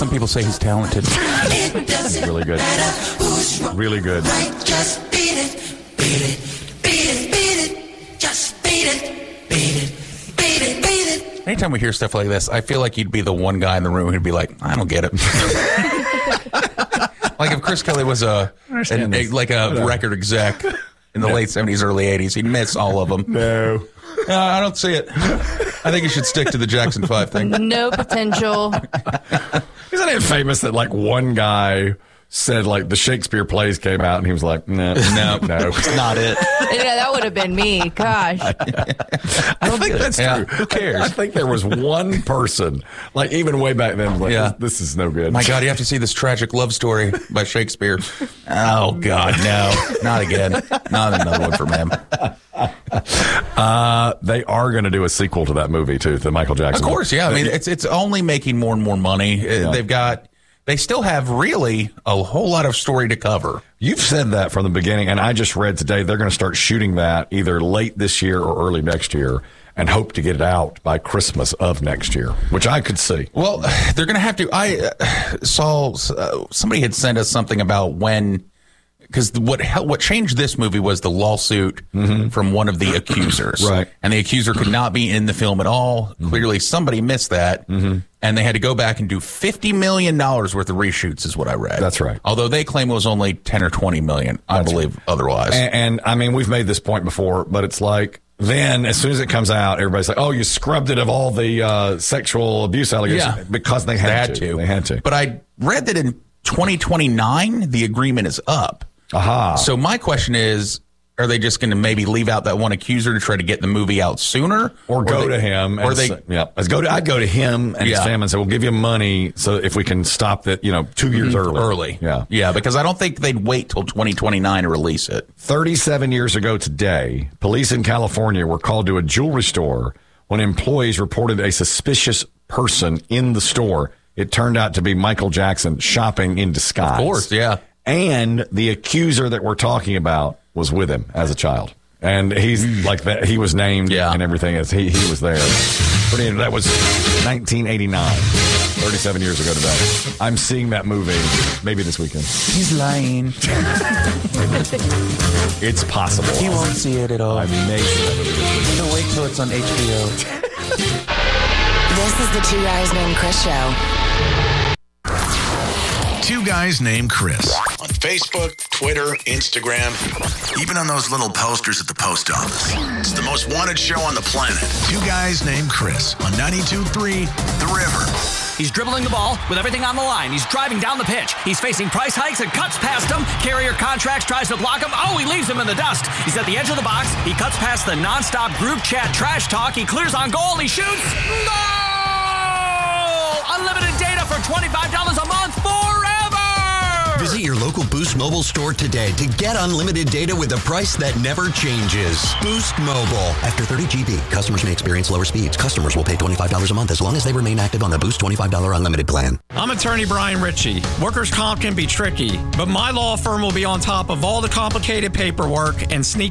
some people say he's talented. Really good. Really good. Just beat it, beat it, beat it, beat it. Just beat it, beat it, beat it, beat it. Anytime we hear stuff like this, I feel like you'd be the one guy in the room who'd be like, I don't get it. Like if Chris Kelly was a record exec in the late 70s, early 80s, he'd miss all of them. No. I don't see it. I think you should stick to the Jackson 5 thing. No potential. Isn't it famous that like one guy said like the Shakespeare plays came out and he was like, no, it's not it. Yeah, that would have been me. Gosh. I think that's true. Yeah, who cares? I think there was one person, like even way back then, like this is no good. My God, you have to see this tragic love story by Shakespeare. Oh God, no, not again. Not another one from him. They are going to do a sequel to that movie too, the Michael Jackson. Of course, yeah. I mean, it's only making more and more money. They still have really a whole lot of story to cover. You've said that from the beginning, and I just read today they're going to start shooting that either late this year or early next year and hope to get it out by Christmas of next year, which I could see. Well, they're going to have to. I saw somebody had sent us something about when, because what changed this movie was the lawsuit from one of the accusers. Right. And the accuser could not be in the film at all. Clearly, somebody missed that. And they had to go back and do $50 million worth of reshoots, is what I read. That's right. Although they claim it was only 10 or 20 million. I believe otherwise. And I mean, we've made this point before, but it's like, then as soon as it comes out, everybody's like, oh, you scrubbed it of all the sexual abuse allegations because they had to. They had to. But I read that in 2029, the agreement is up. Aha. So my question is, are they just going to maybe leave out that one accuser to try to get the movie out sooner? Or go to him. I'd go to him and his family and say, we'll give you money so if we can stop that, 2 years early. Yeah. Yeah, because I don't think they'd wait till 2029 to release it. 37 years ago today, police in California were called to a jewelry store when employees reported a suspicious person in the store. It turned out to be Michael Jackson shopping in disguise. Of course, yeah. And the accuser that we're talking about was with him as a child. And he's like that. He was named and everything as he was there. That was 1989, 37 years ago today. I'm seeing that movie maybe this weekend. He's lying. It's possible. He won't see it at all. I may see that movie this weekend. He'll wait till it's on HBO. This is the Two Guys Named Chris Show. Two Guys Named Chris. On Facebook, Twitter, Instagram, even on those little posters at the post office. It's the most wanted show on the planet. Two Guys Named Chris on 92.3 The River. He's dribbling the ball with everything on the line. He's driving down the pitch. He's facing price hikes and cuts past him. Carrier Contracts tries to block him. Oh, he leaves him in the dust. He's at the edge of the box. He cuts past the nonstop group chat trash talk. He clears on goal. He shoots. Goal! Unlimited data for $25 a month forever! Visit your local Boost Mobile store today to get unlimited data with a price that never changes. Boost Mobile. After 30 GB, customers may experience lower speeds. Customers will pay $25 a month as long as they remain active on the Boost $25 unlimited plan. I'm attorney Brian Ritchie. Workers' comp can be tricky, but my law firm will be on top of all the complicated paperwork and sneak